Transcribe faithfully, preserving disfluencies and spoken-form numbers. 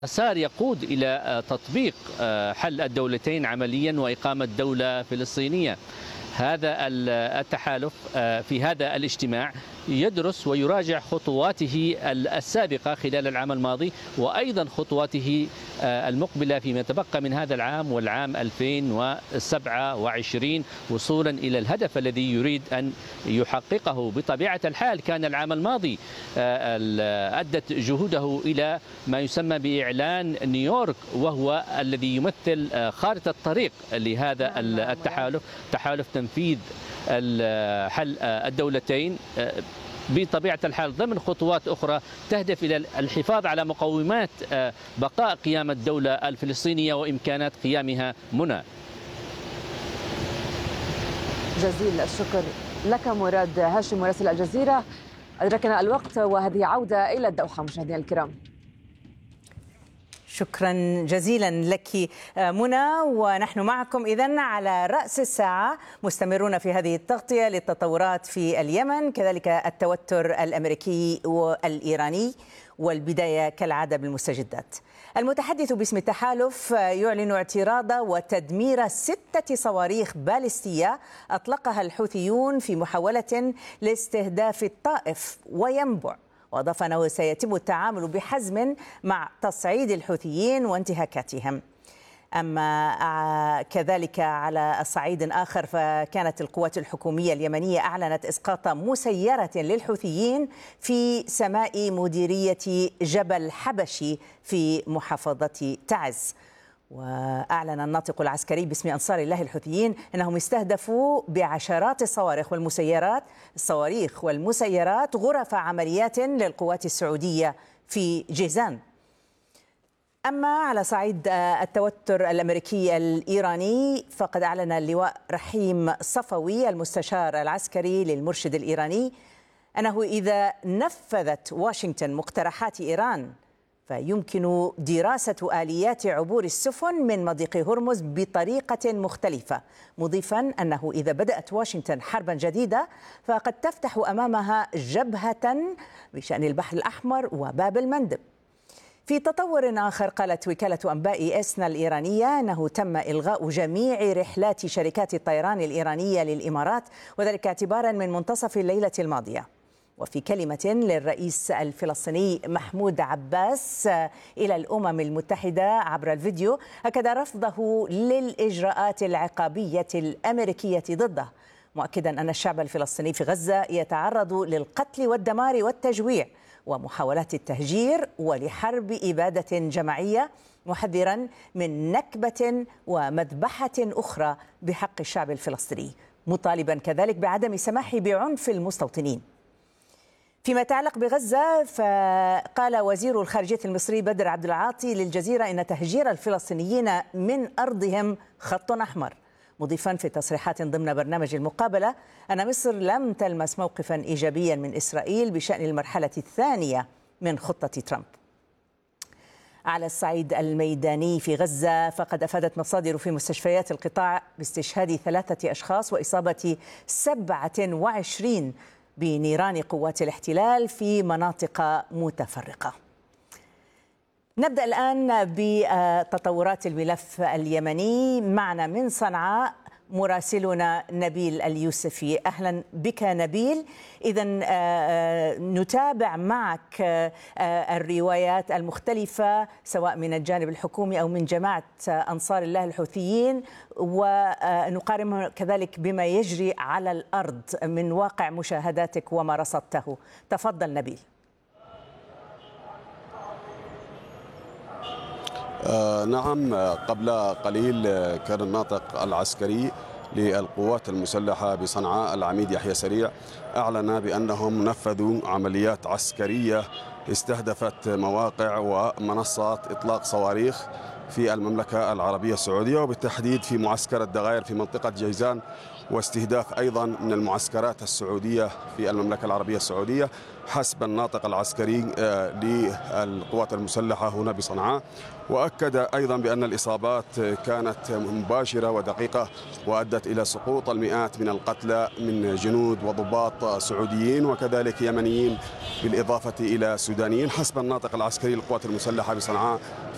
مسار يقود إلى تطبيق حل الدولتين عمليا وإقامة دولة فلسطينية. هذا التحالف في هذا الاجتماع يدرس ويراجع خطواته السابقة خلال العام الماضي وأيضا خطواته المقبلة فيما يتبقى من هذا العام والعام ألفين وسبعة وعشرين وصولا إلى الهدف الذي يريد أن يحققه. بطبيعة الحال كان العام الماضي أدت جهوده إلى ما يسمى بإعلان نيويورك، وهو الذي يمثل خارطة الطريق لهذا التحالف، تحالف تنفيذ حل الدولتين بطبيعة الحال ضمن خطوات أخرى تهدف إلى الحفاظ على مقومات بقاء قيام الدولة الفلسطينية وإمكانات قيامها منى. جزيل الشكر لك مراد هاشم مراسل الجزيرة. أدركنا الوقت وهذه عودة إلى الدوحة مشاهدينا الكرام. شكرا جزيلا لك منى، ونحن معكم إذن على رأس الساعة مستمرون في هذه التغطية للتطورات في اليمن، كذلك التوتر الأمريكي والإيراني، والبداية كالعادة بالمستجدات. المتحدث باسم التحالف يعلن اعتراض وتدمير ستة صواريخ باليستية أطلقها الحوثيون في محاولة لاستهداف الطائف وينبع، وأضاف أنه سيتم التعامل بحزم مع تصعيد الحوثيين وانتهاكاتهم. أما كذلك على الصعيد آخر، فكانت القوات الحكومية اليمنية أعلنت إسقاط مسيرة للحوثيين في سماء مديرية جبل حبشي في محافظة تعز. وأعلن الناطق العسكري باسم أنصار الله الحوثيين أنهم استهدفوا بعشرات الصواريخ والمسيرات الصواريخ والمسيرات غرف عمليات للقوات السعودية في جيزان. أما على صعيد التوتر الأمريكي الإيراني، فقد أعلن اللواء رحيم صفوي المستشار العسكري للمرشد الإيراني أنه إذا نفذت واشنطن مقترحات إيران فيمكن دراسة آليات عبور السفن من مضيق هرمز بطريقة مختلفة، مضيفا أنه إذا بدأت واشنطن حربا جديدة فقد تفتح أمامها جبهة بشأن البحر الأحمر وباب المندب. في تطور آخر، قالت وكالة أنباء إسنا الإيرانية أنه تم إلغاء جميع رحلات شركات الطيران الإيرانية للإمارات، وذلك اعتبارا من منتصف الليلة الماضية. وفي كلمة للرئيس الفلسطيني محمود عباس إلى الأمم المتحدة عبر الفيديو، أكد رفضه للإجراءات العقابية الأمريكية ضده، مؤكدا أن الشعب الفلسطيني في غزة يتعرض للقتل والدمار والتجويع ومحاولات التهجير ولحرب إبادة جماعية، محذرا من نكبة ومذبحة أخرى بحق الشعب الفلسطيني، مطالبا كذلك بعدم السماح بعنف المستوطنين. فيما يتعلق بغزة، فقال وزير الخارجية المصري بدر عبد العاطي للجزيرة إن تهجير الفلسطينيين من أرضهم خط أحمر، مضيفا في تصريحات ضمن برنامج المقابلة أن مصر لم تلمس موقفا إيجابيا من إسرائيل بشأن المرحلة الثانية من خطة ترامب. على الصعيد الميداني في غزة، فقد أفادت مصادر في مستشفيات القطاع باستشهاد ثلاثة أشخاص وإصابة سبعة وعشرين بنيران قوات الاحتلال في مناطق متفرقة. نبدأ الآن بتطورات الملف اليمني. معنا من صنعاء مراسلنا نبيل اليوسفي. أهلا بك نبيل. إذن نتابع معك الروايات المختلفة سواء من الجانب الحكومي أو من جماعة أنصار الله الحوثيين، ونقارنها كذلك بما يجري على الأرض من واقع مشاهداتك وما رصدته. تفضل نبيل. آه نعم، قبل قليل كان الناطق العسكري للقوات المسلحة بصنعاء العميد يحيى سريع أعلن بأنهم نفذوا عمليات عسكرية استهدفت مواقع ومنصات إطلاق صواريخ في المملكة العربية السعودية، وبالتحديد في معسكر الدغاير في منطقة جيزان، واستهداف أيضا من المعسكرات السعودية في المملكة العربية السعودية حسب الناطق العسكري للقوات المسلحة هنا بصنعاء. وأكد أيضا بأن الإصابات كانت مباشرة ودقيقة وأدت إلى سقوط المئات من القتلى من جنود وضباط سعوديين وكذلك يمنيين بالإضافة إلى سودانيين حسب الناطق العسكري للقوات المسلحة بصنعاء.